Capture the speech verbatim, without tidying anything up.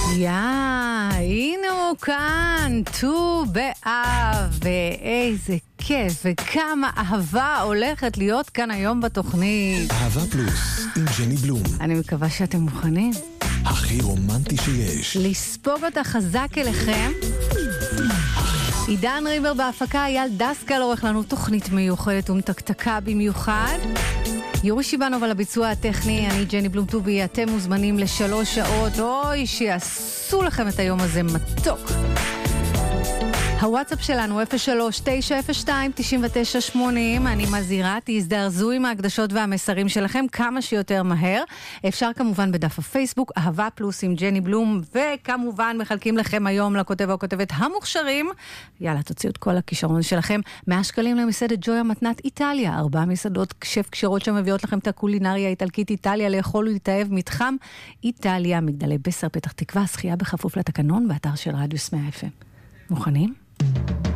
יא, הנה הוא כאן, ט"ו באב, ואיזה כיף, וכמה אהבה הולכת להיות כאן היום בתוכנית. אהבה פלוס, עם ג'ני בלום. אני מקווה שאתם מוכנים. הכי רומנטי שיש. לספוג אותה חזק אליכם. עידן ריבר בהפקה, אייל דסקל עורך לנו תוכנית מיוחדת ומתקתקה במיוחד. יורי שיבנוב על הביצוע הטכני, אני ג'ני בלום טובי, אתם מוזמנים לשלוש שעות, אוי שיעשו לכם את היום הזה מתוק. הוואטסאפ שלנו אפס שלוש תשע אפס שתיים תשע תשע שמונים, אני מזהירה, תזדרזו עם ההקדשות והמסרים שלכם כמה שיותר מהר. אפשר כמובן בדף הפייסבוק, אהבה פלוס עם ג'ני בלום, וכמובן מחלקים לכם היום לכותב או כותבת המוכשרים. יאללה, תוציאו את כל הכישרון שלכם. מאה שקלים למסעדת ג'ויה מתנת איטליה, ארבע מסעדות שף כשרות שמביאות לכם את הקולינריה האיטלקית איטליה, לאכול ולהתאהב, מתחם איטליה, מגדלי בסר, פתח תקווה, שחייה בכפוף לתקנון, באתר של רדיוס מאה אף אם. מוכנים?